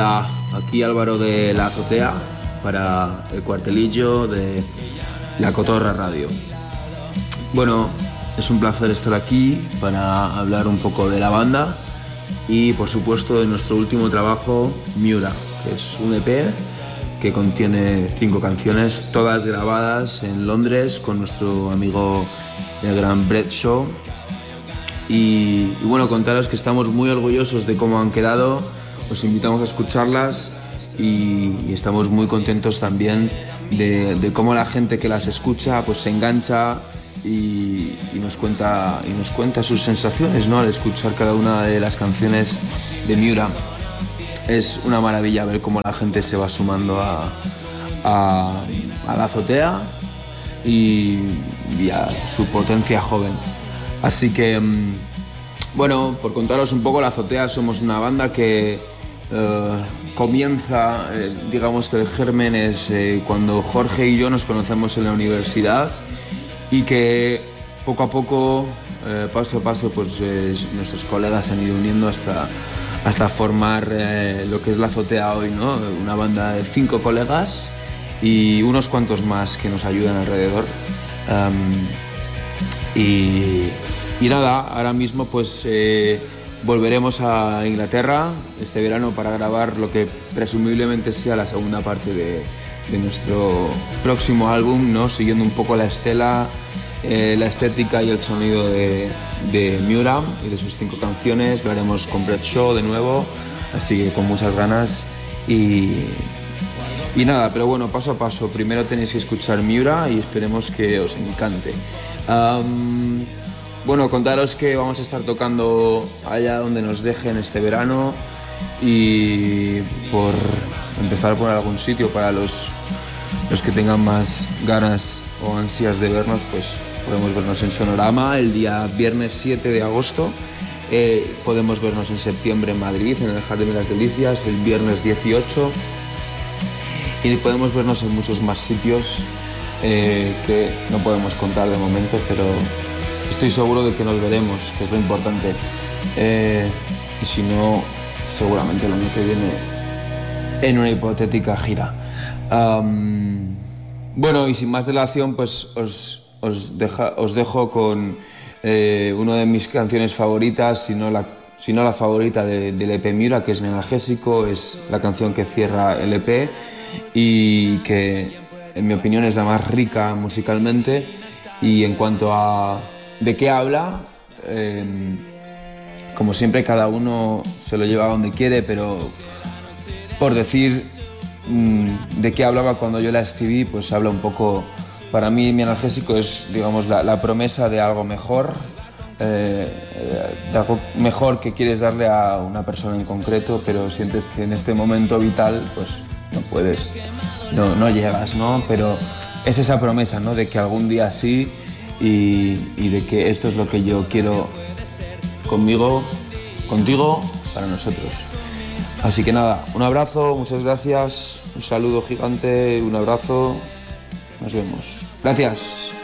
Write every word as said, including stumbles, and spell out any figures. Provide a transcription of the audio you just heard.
Hola, aquí Álvaro de La Azotea para el cuartelillo de La Cotorra Radio. Bueno, es un placer estar aquí para hablar un poco de la banda y por supuesto de nuestro último trabajo, Miura, que es un E P que contiene cinco canciones, todas grabadas en Londres con nuestro amigo el gran Brett Shaw. Y, y bueno, contaros que estamos muy orgullosos de cómo han quedado, os invitamos a escucharlas y, y estamos muy contentos también de, de cómo la gente que las escucha pues se engancha y, y, nos cuenta, y nos cuenta sus sensaciones, ¿no?, al escuchar cada una de las canciones de Miura. Es una maravilla ver cómo la gente se va sumando a, a, a La Azotea y, y a su potencia joven. Así que, bueno, por contaros un poco, La Azotea somos una banda que eh, comienza, eh, digamos que el germen es eh, cuando Jorge y yo nos conocemos en la universidad y que poco a poco, eh, paso a paso, pues eh, nuestros colegas se han ido uniendo hasta... hasta formar eh, lo que es La Azotea hoy, ¿no? Una banda de cinco colegas y unos cuantos más que nos ayudan alrededor. Um, y, y nada, ahora mismo pues eh, volveremos a Inglaterra este verano para grabar lo que presumiblemente sea la segunda parte de, de nuestro próximo álbum, ¿no? Siguiendo un poco la estela, eh, la estética y el sonido de, de Miura y de sus cinco canciones. Lo haremos con Brett Shaw de nuevo, así que con muchas ganas y, y nada, pero bueno, paso a paso. Primero tenéis que escuchar Miura y esperemos que os encante. Um, bueno, contaros que vamos a estar tocando allá donde nos dejen este verano y por empezar por algún sitio para los, los que tengan más ganas o ansias de vernos, pues podemos vernos en Sonorama el día viernes siete de agosto, eh, podemos vernos en septiembre en Madrid, en el Jardín de las Delicias, el viernes dieciocho, y podemos vernos en muchos más sitios eh, que no podemos contar de momento, pero estoy seguro de que nos veremos, que es lo importante. Eh, y si no, seguramente el año que viene en una hipotética gira. Um, bueno, y sin más dilación, pues os... Os, deja, os dejo con eh, una de mis canciones favoritas, si no la, si no la favorita de, del E P Miura, que es Mi Analgésico. Es la canción que cierra el E P y que en mi opinión es la más rica musicalmente. Y en cuanto a de qué habla, eh, como siempre cada uno se lo lleva a donde quiere, pero por decir mmm, de qué hablaba cuando yo la escribí, pues habla un poco. Para mí, Mi Analgésico es, digamos, la, la promesa de algo mejor, eh, de algo mejor que quieres darle a una persona en concreto, pero sientes que en este momento vital, pues no puedes, no, no llegas, ¿no? Pero es esa promesa, ¿no?, de que algún día sí y, y de que esto es lo que yo quiero conmigo, contigo, para nosotros. Así que nada, un abrazo, muchas gracias, un saludo gigante, un abrazo. Nos vemos. Gracias.